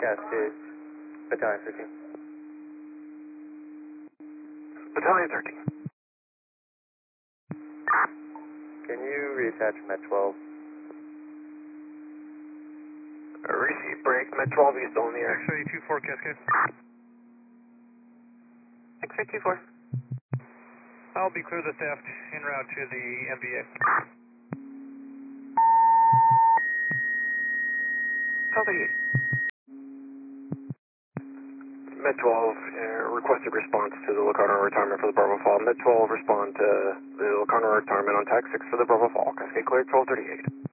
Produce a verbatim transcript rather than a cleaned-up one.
Cascade, Battalion thirteen. Battalion thirteen. Can you reattach Met twelve? Uh, receive break, Met twelve, you still in the air. X-ray two four Cascade. X-ray two four. I'll be clear this aft en route to the M B A. Copy. Met twelve, uh, requested response to the Locarno retirement for the Bravo Fall. Met twelve, respond to the Locarno retirement on tag six for the Bravo Fall. Cascade cleared twelve thirty-eight.